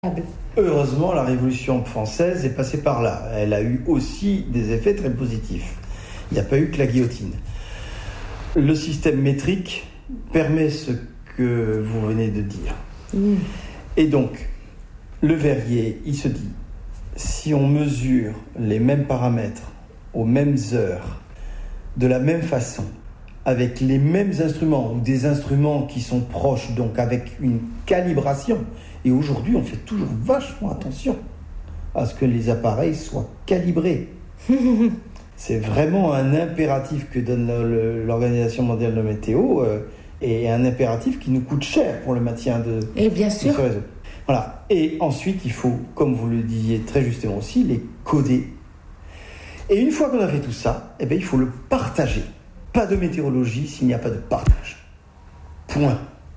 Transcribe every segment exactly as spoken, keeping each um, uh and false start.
Heureusement, la Révolution française est passée par là. Elle a eu aussi des effets très positifs. Il n'y a pas eu que la guillotine. Le système métrique permet ce que vous venez de dire. Mmh. Et donc, le verrier, il se dit, si on mesure les mêmes paramètres aux mêmes heures, de la même façon, avec les mêmes instruments, ou des instruments qui sont proches, donc avec une calibration. Et aujourd'hui, on fait toujours vachement attention à ce que les appareils soient calibrés. C'est vraiment un impératif que donne le, l'Organisation mondiale de la météo, euh, et un impératif qui nous coûte cher pour le maintien de, et bien sûr. de ce réseau. Voilà. Et ensuite, il faut, comme vous le disiez très justement aussi, les coder. Et une fois qu'on a fait tout ça, eh bien, il faut le partager. Pas de météorologie s'il n'y a pas de partage. Point.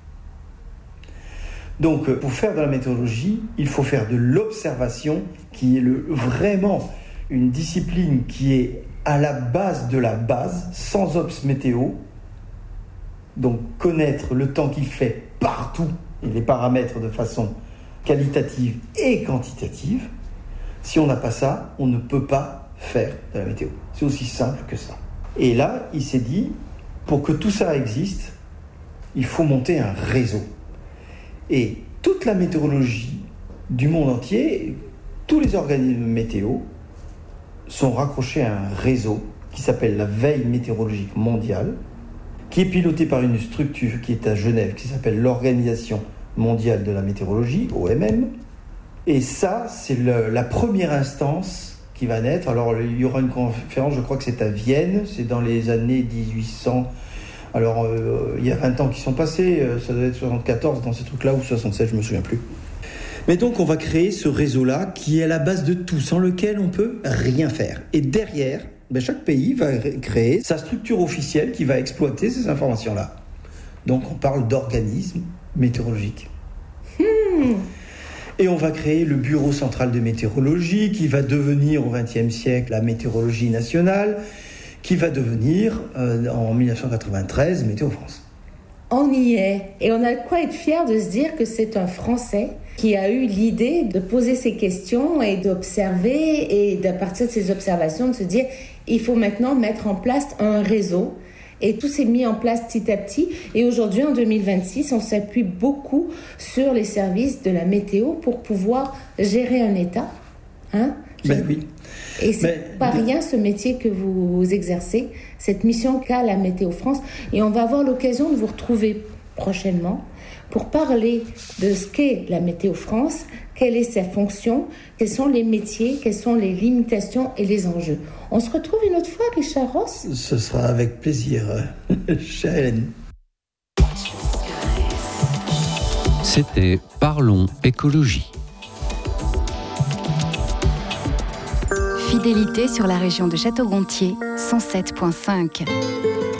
Donc, pour faire de la météorologie, il faut faire de l'observation, qui est le, vraiment une discipline qui est à la base de la base, sans obs météo. Donc, connaître le temps qu'il fait partout et les paramètres de façon qualitative et quantitative. Si on n'a pas ça, on ne peut pas faire de la météo. C'est aussi simple que ça. Et là, il s'est dit, pour que tout ça existe, il faut monter un réseau. Et toute la météorologie du monde entier, tous les organismes météo sont raccrochés à un réseau qui s'appelle la Veille météorologique mondiale, qui est piloté par une structure qui est à Genève, qui s'appelle l'Organisation mondiale de la météorologie, O M M. Et ça, c'est le, la première instance qui va naître. Alors, il y aura une conférence, je crois que c'est à Vienne, c'est dans les années dix-huit cents. Alors, euh, il y a vingt ans qui sont passés, euh, ça doit être soixante-quatorze dans ces trucs-là, ou soixante-sept, je ne me souviens plus. Mais donc, on va créer ce réseau-là qui est à la base de tout, sans lequel on ne peut rien faire. Et derrière, ben, chaque pays va créer sa structure officielle qui va exploiter ces informations-là. Donc, on parle d'organismes météorologiques. Hmm. Et on va créer le Bureau central de météorologie qui va devenir au vingtième siècle la météorologie nationale, qui va devenir euh, en dix-neuf cent quatre-vingt-treize Météo France. On y est. Et on a de quoi être fier de se dire que c'est un Français qui a eu l'idée de poser ces questions et d'observer, et d'à partir de ces observations de se dire il faut maintenant mettre en place un réseau. Et tout s'est mis en place petit à petit. Et aujourd'hui, en deux mille vingt-six, on s'appuie beaucoup sur les services de la météo pour pouvoir gérer un état. Hein? Ben oui. Et c'est Mais... pas rien ce métier que vous exercez, cette mission qu'a la Météo France. Et on va avoir l'occasion de vous retrouver prochainement pour parler de ce qu'est la Météo France, quelle est sa fonction, quels sont les métiers, quelles sont les limitations et les enjeux. On se retrouve une autre fois, Richard Ross ? Ce sera avec plaisir, chère Hélène. C'était Parlons écologie. Fidélité sur la région de Château-Gontier, cent sept virgule cinq.